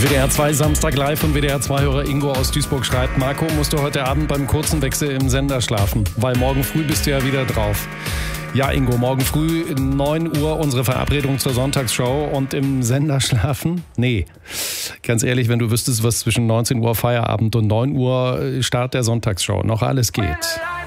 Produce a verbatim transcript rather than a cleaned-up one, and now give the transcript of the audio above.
W D R zwei Samstag live und W D R zwei-Hörer Ingo aus Duisburg schreibt: Marco, musst du heute Abend beim kurzen Wechsel im Sender schlafen, weil morgen früh bist du ja wieder drauf. Ja, Ingo, morgen früh neun Uhr unsere Verabredung zur Sonntagsshow und im Sender schlafen? Nee. Ganz ehrlich, wenn du wüsstest, was zwischen neunzehn Uhr Feierabend und neun Uhr Start der Sonntagshow noch alles geht.